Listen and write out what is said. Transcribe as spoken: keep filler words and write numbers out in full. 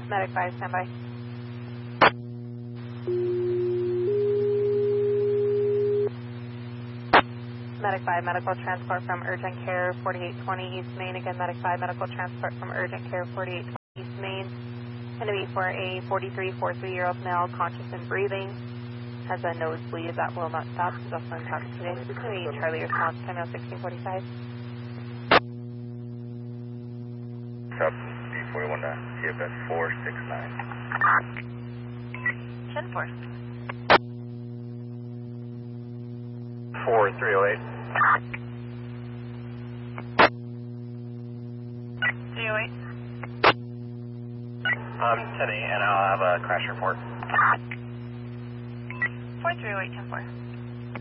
Medic five, stand by. Medic five, medical transport from urgent care forty-eight twenty East Main. Again, Medic five, medical transport from urgent care forty-eight twenty East Main. Going to be for a forty-three, forty-three-year-old male, conscious and breathing. Has a nosebleed that will not stop. He's also intoxicated. It's going to be Charlie response, time now sixteen forty-five. Sub D forty-one to T F S four six nine. ten four. four three oh eight. three oh eight. Um, ten eight, and I'll have a crash report. four three oh eight, ten four.